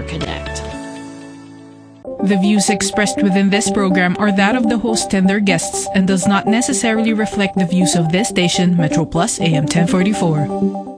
Power Connect. The views expressed within this program are that of the host and their guests and does not necessarily reflect the views of this station, Metro Plus AM 1044.